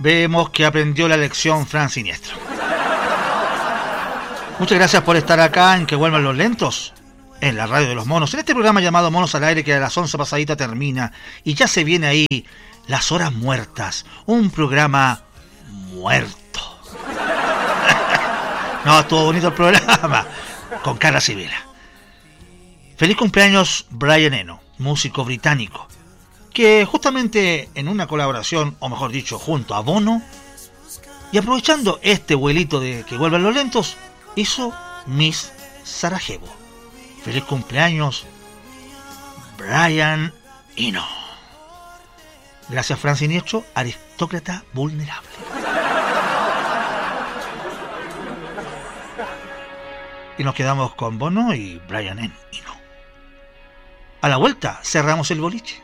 Vemos que aprendió la lección Fran Siniestro. Muchas gracias por estar acá en Que Vuelvan los Lentos, en la radio de los monos, en este programa llamado Monos al Aire, que a las 11 pasadita termina. Y ya se viene ahí Las Horas Muertas, un programa muerto. No, estuvo bonito el programa, con Carla Sibila. Feliz cumpleaños Brian Eno, músico británico, que justamente en una colaboración, o mejor dicho, junto a Bono, y aprovechando este vuelito de Que Vuelvan los Lentos, hizo Miss Sarajevo. Feliz cumpleaños Brian Eno. Gracias, Fran Siniestro, aristócrata vulnerable. Y nos quedamos con Bono y Brian Eno. A la vuelta cerramos el boliche.